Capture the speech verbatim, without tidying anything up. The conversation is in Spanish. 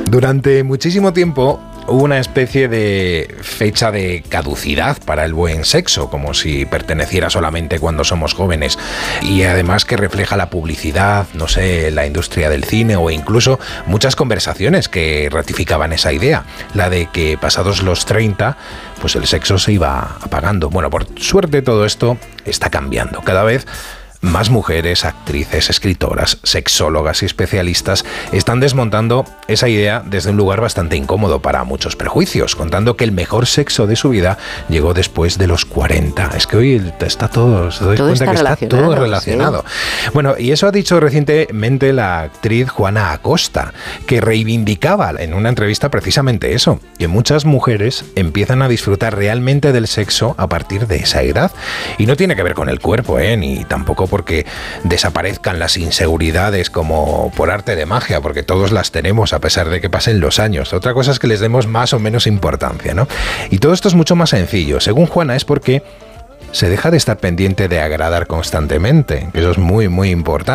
Durante muchísimo tiempo hubo una especie de fecha de caducidad para el buen sexo, como si perteneciera solamente cuando somos jóvenes, y además que refleja la publicidad, no sé, la industria del cine o incluso muchas conversaciones que ratificaban esa idea, la de que pasados los treinta, pues el sexo se iba apagando. Bueno, por suerte todo esto está cambiando. Cada vez más mujeres, actrices, escritoras, sexólogas y especialistas están desmontando esa idea desde un lugar bastante incómodo para muchos prejuicios, contando que el mejor sexo de su vida llegó después de los cuarenta. Es que hoy está todo, se doy todo cuenta está que está todo relacionado. Sí. Bueno, y eso ha dicho recientemente la actriz Juana Acosta, que reivindicaba en una entrevista precisamente eso, que muchas mujeres empiezan a disfrutar realmente del sexo a partir de esa edad. Y no tiene que ver con el cuerpo, ¿eh? Ni tampoco porque desaparezcan las inseguridades como por arte de magia, porque todos las tenemos a pesar de que pasen los años. Otra cosa es que les demos más o menos importancia, ¿no? Y todo esto es mucho más sencillo. Según Juana, es porque se deja de estar pendiente de agradar constantemente, que eso es muy, muy importante.